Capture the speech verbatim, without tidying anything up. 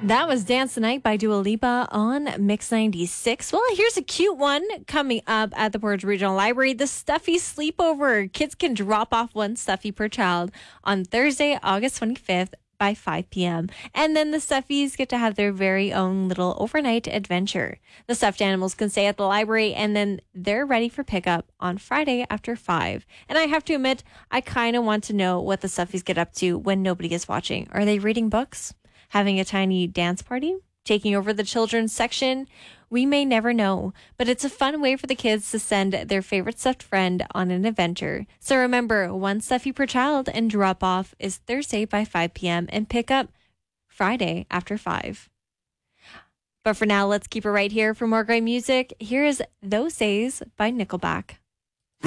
That was Dance the Night by Dua Lipa on Mix ninety-six. Well, here's a cute one coming up at the Portage Regional Library. The Stuffy Sleepover. Kids can drop off one Stuffy per child on Thursday, August twenty-fifth by five p.m. And then the Stuffies get to have their very own little overnight adventure. The stuffed animals can stay at the library and then they're ready for pickup on Friday after five. And I have to admit, I kind of want to know what the Stuffies get up to when nobody is watching. Are they reading books? Having a tiny dance party? Taking over the children's section? We may never know, but it's a fun way for the kids to send their favorite stuffed friend on an adventure. So remember, one Stuffy per child, and drop off is Thursday by five p.m. and pick up Friday after five. But for now, let's keep it right here. For more great music, here is Those Days by Nickelback.